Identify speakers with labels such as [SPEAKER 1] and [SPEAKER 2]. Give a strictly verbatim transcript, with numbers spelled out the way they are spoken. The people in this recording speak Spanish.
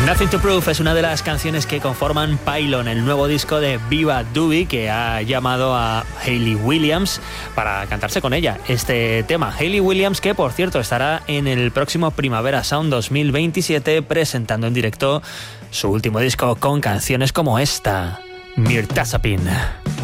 [SPEAKER 1] Nothing to Prove es una de las canciones que conforman Pylon, el nuevo disco de Viva Doobie, que ha llamado a Hayley Williams para cantarse con ella este tema. Hayley Williams, que por cierto estará en el próximo Primavera Sound dos mil veintisiete presentando en directo su último disco con canciones como esta, Mirtazapin.